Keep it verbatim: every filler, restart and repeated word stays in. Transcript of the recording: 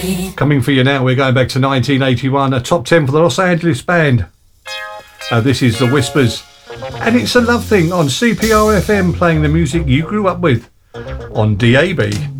Coming for you now, we're going back to nineteen eighty-one, a top ten for the Los Angeles band. Uh, this is The Whispers, and it's a love thing on C P R F M, playing the music you grew up with on D A B.